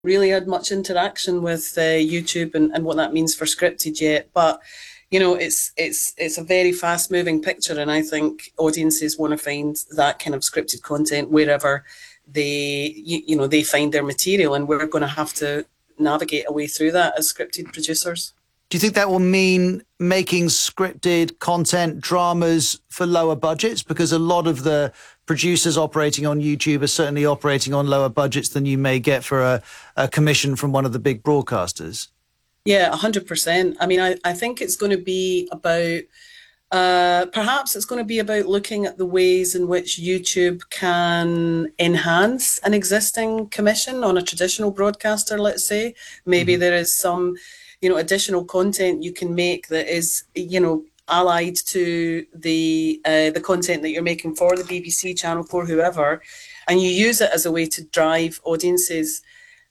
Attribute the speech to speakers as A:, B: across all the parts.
A: really had much interaction with YouTube and what that means for scripted yet. But it's a very fast moving picture, and I think audiences want to find that kind of scripted content wherever they find their material, and we're going to have to navigate a way through that as scripted producers.
B: Do you think that will mean making scripted content dramas for lower budgets? Because a lot of the producers operating on YouTube are certainly operating on lower budgets than you may get for a commission from one of the big broadcasters.
A: Yeah, 100%. I mean, I think it's going to be about, perhaps it's going to be about looking at the ways in which YouTube can enhance an existing commission on a traditional broadcaster, let's say. Maybe there is some additional content you can make that is, allied to the content that you're making for the BBC, Channel 4, whoever, and you use it as a way to drive audiences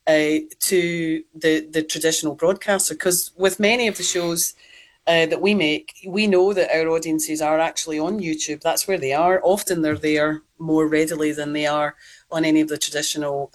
A: to the traditional broadcaster. Because with many of the shows that we make, we know that our audiences are actually on YouTube. That's where they are. Often they're there more readily than they are on any of the traditional,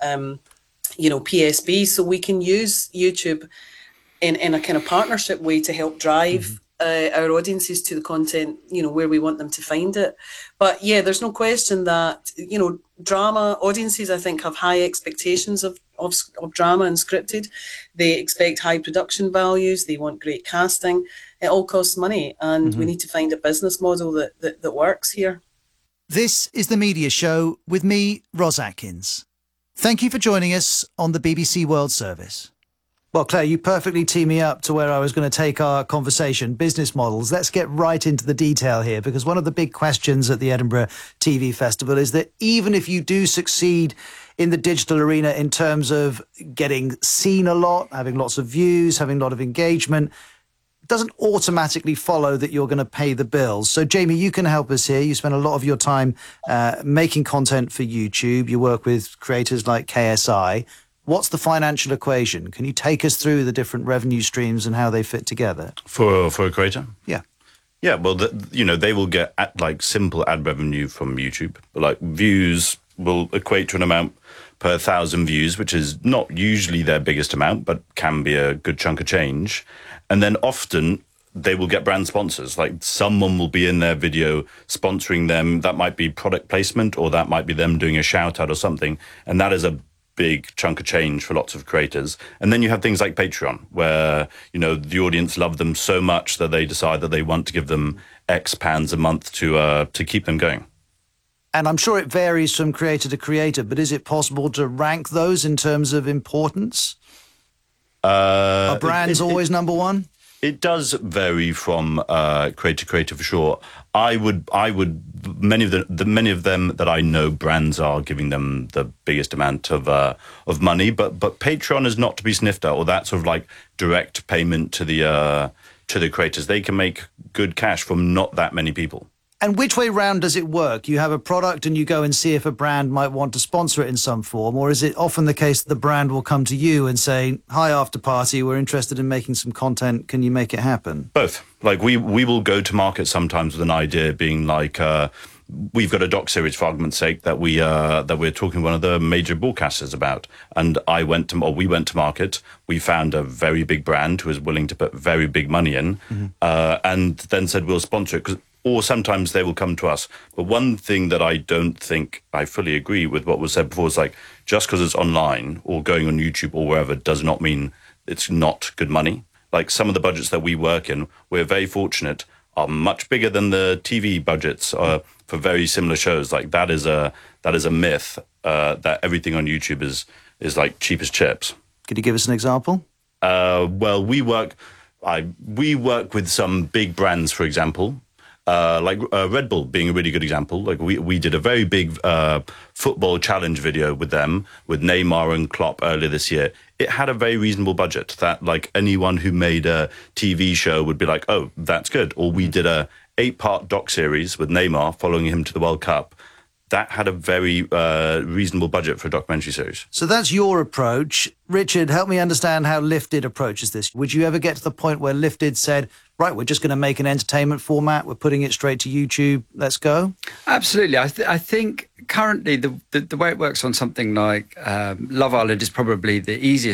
A: PSB. So we can use YouTube in a kind of partnership way to help drive our audiences to the content, where we want them to find it. But yeah, there's no question that, drama audiences, I think, have high expectations of drama and scripted. They expect high production values. They want great casting. It all costs money, and we need to find a business model that works here.
B: This is The Media Show with me, Ros Atkins. Thank you for joining us on the BBC World Service. Well, Claire, you perfectly tee me up to where I was going to take our conversation, business models. Let's get right into the detail here, because one of the big questions at the Edinburgh TV Festival is that even if you do succeed in the digital arena in terms of getting seen a lot, having lots of views, having a lot of engagement, it doesn't automatically follow that you're going to pay the bills. So, Jamie, you can help us here. You spend a lot of your time making content for YouTube. You work with creators like KSI. What's the financial equation? Can you take us through the different revenue streams and how they fit together?
C: For a creator?
B: Yeah.
C: Yeah, well, they will get simple ad revenue from YouTube. Like views will equate to an amount per 1,000 views, which is not usually their biggest amount, but can be a good chunk of change. And then often they will get brand sponsors. Like someone will be in their video sponsoring them. That might be product placement, or that might be them doing a shout out or something. And that is a big chunk of change for lots of creators. And then you have things like Patreon, where, the audience love them so much that they decide that they want to give them X pounds a month to keep them going.
B: And I'm sure it varies from creator to creator, but is it possible to rank those in terms of importance? Are brands always number one?
C: It does vary from creator to creator for sure. I would many of them that I know, brands are giving them the biggest amount of money, but Patreon is not to be sniffed at, or that sort of like direct payment to the creators. They can make good cash from not that many people.
B: And which way round does it work? You have a product and you go and see if a brand might want to sponsor it in some form, or is it often the case that the brand will come to you and say, "Hi, After Party, we're interested in making some content. Can you make it happen?"
C: Both. Like we will go to market sometimes with an idea being like, we've got a doc series, for argument's sake, that we're talking to one of the major broadcasters about, and we went to market. We found a very big brand who was willing to put very big money in, and then said we'll sponsor it. Or sometimes they will come to us. But one thing that I don't think I fully agree with what was said before is like, just because it's online or going on YouTube or wherever does not mean it's not good money. Like some of the budgets that we work in, we're very fortunate, are much bigger than the TV budgets for very similar shows. Like that is a myth that everything on YouTube is like cheap as chips.
B: Could you give us an example?
C: Well, we work with some big brands, for example. Like Red Bull being a really good example. Like we did a very big football challenge video with them, with Neymar and Klopp earlier this year. It had a very reasonable budget that like anyone who made a TV show would be like, oh, that's good. Or we did a 8-part doc series with Neymar following him to the World Cup. that had a very reasonable budget for a documentary series.
B: So that's your approach. Richard, help me understand how Lifted approaches this. Would you ever get to the point where Lifted said, right, we're just going to make an entertainment format, we're putting it straight to YouTube, let's go?
D: Absolutely. I think currently the way it works on something like Love Island is probably the easiest